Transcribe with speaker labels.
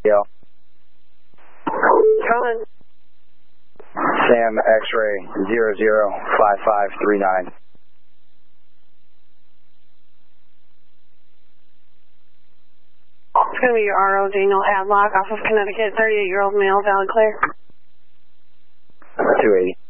Speaker 1: Yale.
Speaker 2: Calling.
Speaker 1: Sam X-ray 005539.
Speaker 2: It's going to be your RO Daniel Adlock off of Connecticut, 38-year-old male, valid clear.
Speaker 1: 280.